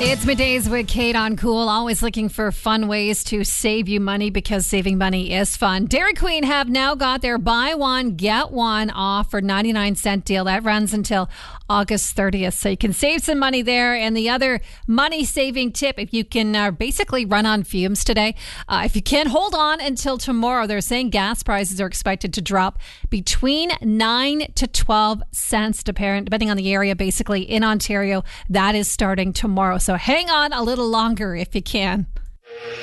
It's middays with Kate on Cool. Always looking for fun ways to save you money because saving money is fun. Dairy Queen have now got their buy one, get one off for 99-cent deal. That runs until August 30th. So you can save some money there. And the other money saving tip, if you can basically run on fumes today, if you can hold on until tomorrow, they're saying gas prices are expected to drop between 9 to 12 cents, depending on the area, basically in Ontario. That is starting tomorrow. So hang on a little longer if you can.